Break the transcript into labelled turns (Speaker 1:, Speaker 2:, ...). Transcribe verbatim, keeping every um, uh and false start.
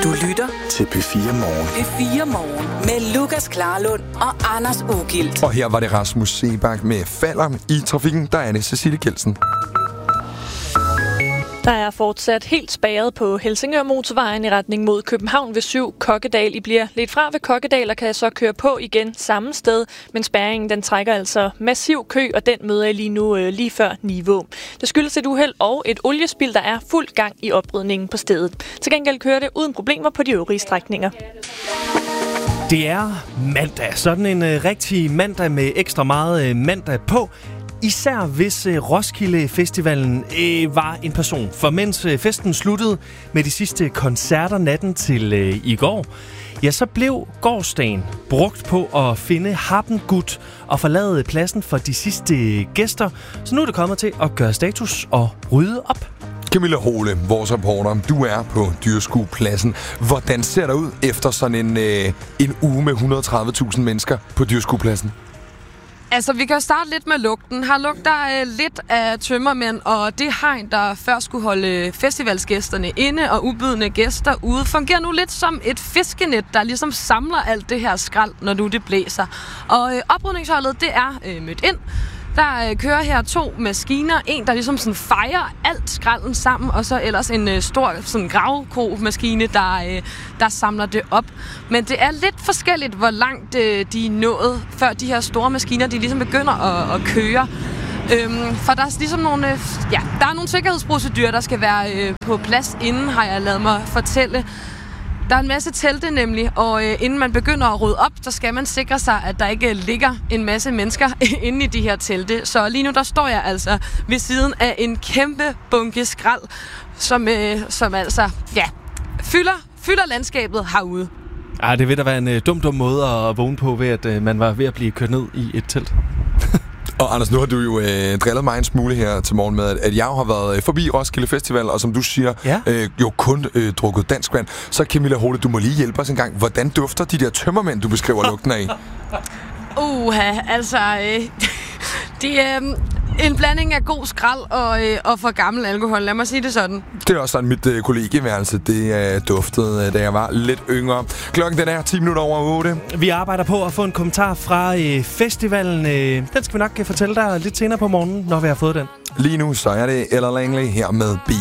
Speaker 1: Du lytter
Speaker 2: til P fire Morgen.
Speaker 1: P fire Morgen med Lukas Klarlund og Anders Ugilt.
Speaker 3: Og her var det Rasmus Seebach med Falder. I trafikken, der er det Cecilie Kjeldsen.
Speaker 4: Der er fortsat helt spærret på Helsingør Motorvejen i retning mod København ved syv Kokkedal. I bliver lidt fra ved Kokkedal og kan så køre på igen samme sted, men spærringen den trækker altså massiv kø, og den møder jeg lige nu øh, lige før Niveau. Det skyldes et uheld og et oliespild, der er fuld gang i oprydningen på stedet. Til gengæld kører det uden problemer på de øvrige strækninger.
Speaker 5: Det er mandag. Sådan en øh, rigtig mandag med ekstra meget øh, mandag på. Især hvis øh, Roskilde Festivalen øh, var en person. For mens øh, festen sluttede med de sidste koncerter natten til øh, i går, ja, så blev gårsdagen brugt på at finde Harpengud og forlade pladsen for de sidste gæster. Så nu er det kommet til at gøre status og rydde op.
Speaker 3: Camilla Hole, vores reporter, du er på Dyrskuepladsen. Hvordan ser der ud efter sådan en, øh, en uge med et hundrede og tredive tusind mennesker på Dyrskuepladsen?
Speaker 6: Altså, vi kan starte lidt med lugten. Her lugter øh, lidt af tømmermænd, og det hegn, der før skulle holde festivalsgæsterne inde og ubydende gæster ude, fungerer nu lidt som et fiskenet, der ligesom samler alt det her skrald, når nu det blæser. Og øh, oprydningsholdet, det er øh, mødt ind. Der øh, kører her to maskiner. En, der ligesom sådan fejrer alt skralden sammen, og så ellers en øh, stor sådan gravko-maskine, der, øh, der samler det op. Men det er lidt forskelligt, hvor langt øh, de er nået, før de her store maskiner, de ligesom begynder at, at køre. Øhm, for der er ligesom nogle, øh, ja, der er nogle sikkerhedsprocedurer, der skal være øh, på plads inden, har jeg ladet mig fortælle. Der er en masse telte nemlig, og øh, inden man begynder at rydde op, så skal man sikre sig, at der ikke ligger en masse mennesker inde i de her telte. Så lige nu, der står jeg altså ved siden af en kæmpe bunke skrald, som, øh, som altså, ja, fylder, fylder landskabet herude.
Speaker 5: Ah, det vil da være en øh, dum, dum måde at vågne på, ved at øh, man var ved at blive kørt ned i et telt.
Speaker 3: Og Anders, nu har du jo øh, drillet mig en smule her til morgen med, at jeg har været øh, forbi Roskilde Festival, og som du siger, ja. øh, jo kun øh, drukket dansk vand. Så Camilla Hole, du må lige hjælpe os en gang. Hvordan dufter de der tømmermænd, du beskriver lugten af?
Speaker 6: Uha, altså, øh, de er øh, en blanding af god skrald og, øh, og for gammel alkohol, lad mig sige det sådan.
Speaker 3: Det er også sådan, mit øh, kollegieværelse, det øh, duftede, øh, da jeg var lidt yngre. Klokken den er ti minutter over otte.
Speaker 5: Vi arbejder på at få en kommentar fra øh, festivalen. Øh, den skal vi nok fortælle dig lidt senere på morgenen, når vi har fået den.
Speaker 3: Lige nu så er det Ella Langley her med B